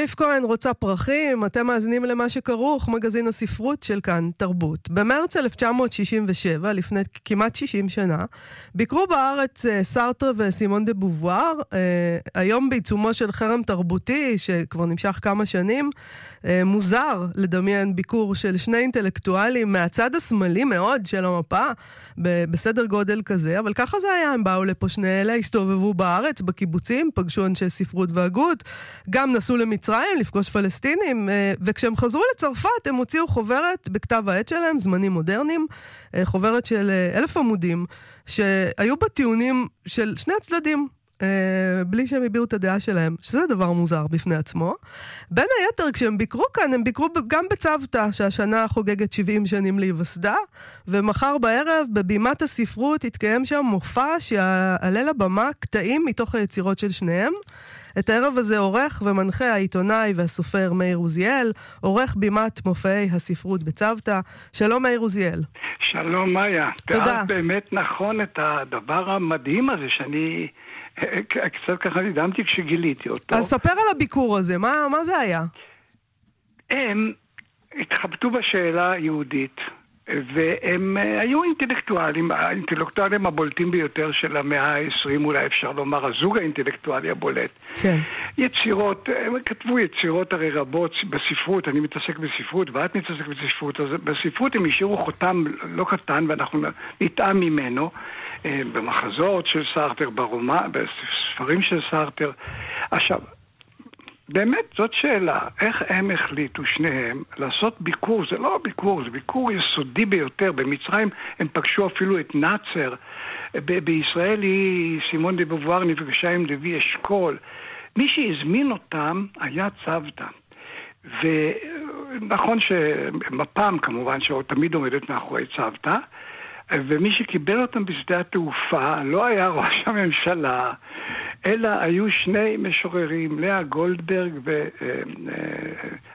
אליף כהן רוצה פרחים, אתם מאזינים למה שכרוך, מגזין הספרות של כאן תרבות. במרץ 1967, לפני כמעט 60 שנה, ביקרו בארץ סארטר וסימון דה בובואר, היום בעיצומו של חרם תרבותי, שכבר נמשך כמה שנים, מוזר לדמיין ביקור של שני אינטלקטואלים מהצד השמאלי מאוד של המפה, בסדר גודל כזה, אבל ככה זה היה, הם באו לפה שני אלה, הסתובבו בארץ, בקיבוצים, פגשו אנשי ספרות והגות, גם נסעו למצרים לפגוש פלסטינים, וכשהם חזרו לצרפת הם הוציאו חוברת בכתב העת שלהם, זמנים מודרניים, חוברת של 1,000 עמודים, שהיו בה טיעונים של שני הצדדים, בלי שהם הביעו את הדעה שלהם, שזה דבר מוזר בפני עצמו. בין היתר, כשהם ביקרו כאן, הם ביקרו גם בצוותא, שהשנה חוגגת 70 שנים להיווסדה, ומחר בערב, בבימת הספרות, התקיים שם מופע שיעלה לבמה קטעים מתוך היצירות של שניהם. את הערב הזה עורך ומנחה העיתונאי והסופר מאיר עוזיאל, עורך בימת מופעי הספרות בצוותא. שלום מאיר עוזיאל. שלום מאיה. תודה. תיארת באמת נכון את הדבר המדהים הזה שאני קצת ככה נדהמתי כשגיליתי אותו. אז ספר על הביקור הזה, מה זה היה? הם התחבטו בשאלה היהודית, והם היו האינטלקטואלים הבולטים ביותר של המאה ה-20, אולי אפשר לומר, הזוג האינטלקטואלי הבולט. כן. יצירות, הם כתבו יצירות הרי רבות בספרות, אני מתעסק בספרות, ואת מתעסק בספרות, אז בספרות הם השאירו חותם לא קטן, ואנחנו נטעם ממנו, במחזות של סארטר, בספרים של סארטר. עכשיו, באמת זאת שאלה, איך הם החליטו שניהם לעשות ביקור, זה לא ביקור, זה ביקור יסודי ביותר. במצרים הם פגשו אפילו את נאצר, בישראל סימון דה בובואר נפגשה עם לוי אשכול. מי שהזמין אותם היה צוותא. ונכון שמפ"ם כמובן שתמיד עומדת מאחורי צוותא, ומי שקיבל אותם בשדה התעופה לא היה ראש הממשלה, אלא היו שני משוררים, לאה גולדברג